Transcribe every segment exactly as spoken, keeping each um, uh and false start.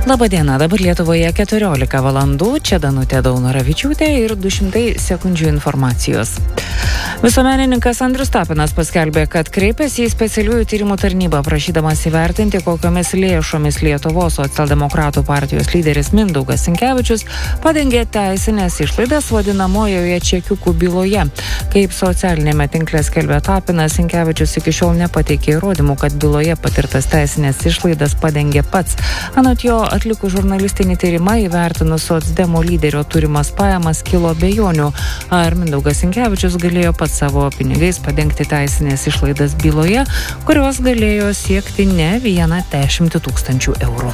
Labadiena, dabar Lietuvoje keturiolika valandų, čia Danutė Daunoravičiūtė ir du šimtai sekundžių informacijos. Visuomenininkas Andrius Tapinas paskelbė, kad kreipėsi į specialiųjų tyrimų tarnybą, prašydamas įvertinti, kokiomis lėšomis Lietuvos socialdemokratų partijos lyderis Mindaugas Sinkevičius padengė teisinės išlaidas vadinamojoje čekiukų byloje. Kaip socialinėme tinkle skelbė Tapinas, Sinkevičius iki šiol nepateikė įrodymų, kad byloje patirtas teisinės išlaidas padengė pats. Anot jo, atlikus žurnalistinį tyrimą įvertinus socdemo lyderio turimas pajamas kilo abejonių, ar Mindaugas Sinkevičius galėjo pats savo pinigais padengti teisinės išlaidas byloje, kurios galėjo siekti ne vieną dešimtį tūkstančių eurų.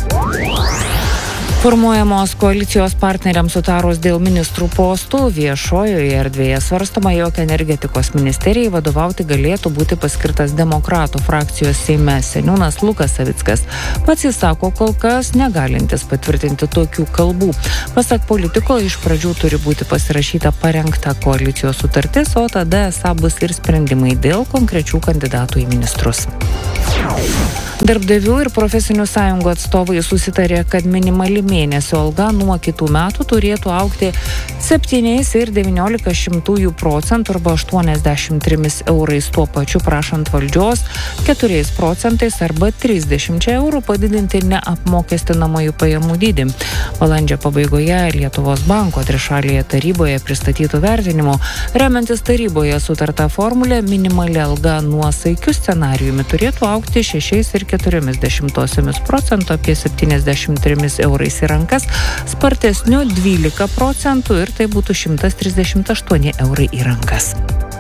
Formuojamos koalicijos partneriams sutarus dėl ministrų postų, viešojoje erdvėje svarstoma, jog energetikos ministerijai vadovauti galėtų būti paskirtas demokratų frakcijos Seime seniūnas Lukas Savickas. Pats jis sako, kol kas negalintis patvirtinti tokių kalbų. Pasak politiko, iš pradžių turi būti pasirašyta parengta koalicijos sutartis, o tada esą bus ir sprendimai dėl konkrečių kandidatų į ministrus. Darbdavių ir profesinių sąjungų atstovai susitarė, kad minimali mėnesio alga nuo kitų metų turėtų augti septyni ir devyniolika šimtųjų procentų arba aštuoniasdešimt trimis eurais, tuo pačiu prašant valdžios keturiais procentais arba trisdešimčia eurų padidinti neapmokestinamųjų pajamų dydį. Balandžio pabaigoje Lietuvos banko trišalėje taryboje pristatytų vertinimų, remiantis taryboje sutarta formulė, minimali alga nuosaikiu scenarijumi turėtų augti šešiais ir keturiomis dešimtosiomis procento apie septyniasdešimt trimis eurais į rankas, spartesniu dvylika procentų ir tai būtų šimtas trisdešimt aštuoni eurai į rankas.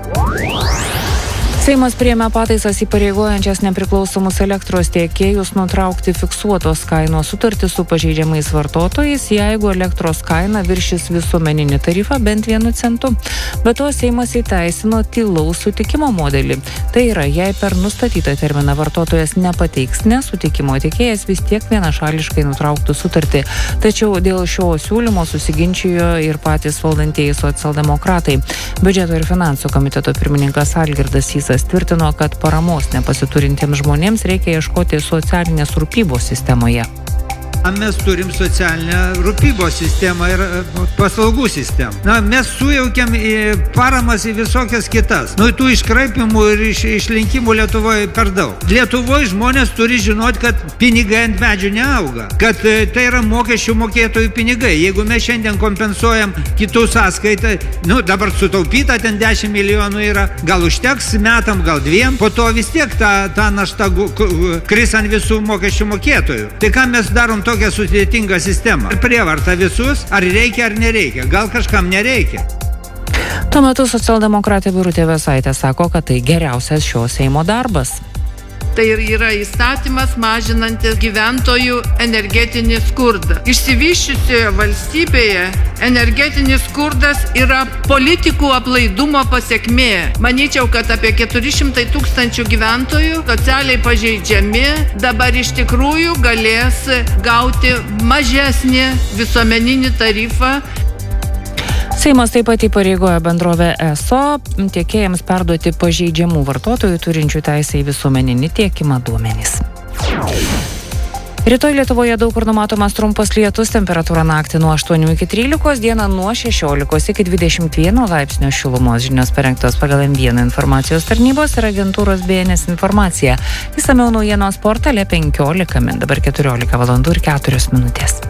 Seimas priėmė pataisas įpareigojančias nepriklausomus elektros tiekėjus nutraukti fiksuotos kainos sutartį su pažeidžiamais vartotojais, jeigu elektros kaina viršys visuomeninį tarifą bent vienu centu. Be to, Seimas įteisino tylaus sutikimo modelį. Tai yra, jei per nustatytą terminą vartotojas nepateiks nesutikimo, tiekėjas vis tiek vienašališkai nutrauktų sutartį. Tačiau dėl šio siūlymo susiginčijo ir patys valdantieji socialdemokratai. Biudžeto ir finansų komiteto pirmininkas Algirdas Sysas tvirtino, kad paramos nepasiturintiems žmonėms reikia ieškoti socialinės rūpybos sistemoje. Mes turim socialinę rūpybos sistemą ir paslaugų sistemą. Na, mes sujaukiam į paramas į visokias kitas. Nu, tų iškraipimų ir iš, išlinkimų Lietuvoje per daug. Lietuvoje žmonės turi žinoti, kad pinigai ant medžių neauga. Kad tai yra mokesčių mokėtojų pinigai. Jeigu mes šiandien kompensuojam kitų sąskaitą, nu, dabar sutaupyta ten dešimt milijonų yra, gal užteks metam, gal dviem, po to vis tiek ta, ta našta kris ant visų mokesčių mokėtojų. Tai ką mes darom tokią sudėtingą sistemą? Ar prievarta visus, ar reikia, ar nereikia? Gal kažkam nereikia? Tuo metu socialdemokratė Birutė Vėsaitė sako, kad tai geriausias šio Seimo darbas. Tai yra įstatymas mažinantis gyventojų energetinį skurdą. Išsivysčiusioje valstybėje energetinis skurdas yra politikų aplaidumo pasekmė. Manyčiau, kad apie keturi šimtai tūkstančių gyventojų socialiai pažeidžiami dabar iš tikrųjų galės gauti mažesnį visuomeninį tarifą. Seimas taip pat įpareigojo bendrovę ESO tiekėjams perduoti pažeidžiamų vartotojų turinčių teisę į visuomeninį tiekimą duomenys. Rytoj Lietuvoje daug kur numatomas trumpas lietus, temperatūra naktį nuo aštuonių iki trylikos, dieną nuo šešiolikos iki dvidešimt vieno laipsnio šilumos. Žinios parengtos pagal M vieną informacijos tarnybos ir agentūros B N S informacija. Išsamiau naujienos portale penkiolika min, dabar keturiolika valandų ir keturios minutės.